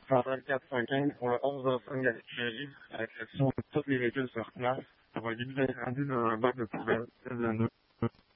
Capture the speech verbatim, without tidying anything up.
cent vingt-quatre cent quinze pour le onze vingt-cinq Galerie, à l'exception de tous les véhicules sur place. Ça va être rendu dans un bac de poubelle.